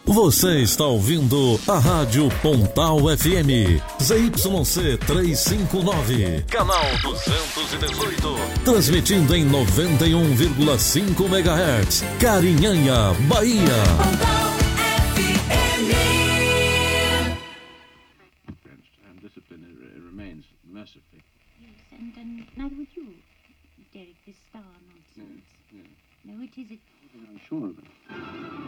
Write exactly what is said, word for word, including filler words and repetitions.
Você está ouvindo a Rádio Pontal F M, Z Y C trezentos e cinquenta e nove, canal duzentos e dezoito, transmitindo em noventa e um vírgula cinco megahertz, Carinhanha, Bahia. Pontal F M. And discipline it remains mercifully. Yes, and, and neither would you, Derek, this star nonsense. Yeah, yeah. No, it is it. I'm sure of it.